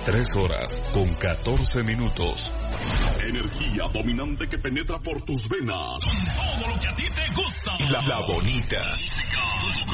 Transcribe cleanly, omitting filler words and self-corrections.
3 horas con 14 minutos. Energía dominante que penetra por tus venas. Con todo lo que a ti te gusta. La bonita.